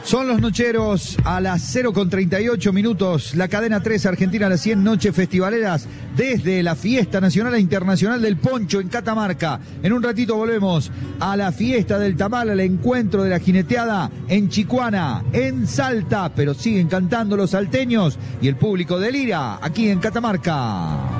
Son los nocheros a las 0:38 minutos. La cadena 3 Argentina, las 100 noches festivaleras desde la fiesta nacional e internacional del poncho en Catamarca. En un ratito volvemos a la fiesta del tamal, al encuentro de la jineteada en Chicuana, en Salta, pero siguen cantando los salteños y el público delira aquí en Catamarca.